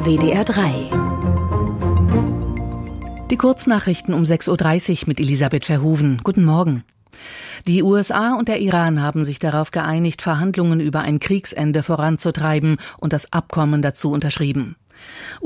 WDR 3. Die Kurznachrichten um 6:30 Uhr mit Elisabeth Verhoeven. Guten Morgen. Die USA und der Iran haben sich darauf geeinigt, Verhandlungen über ein Kriegsende voranzutreiben und das Abkommen dazu unterschrieben.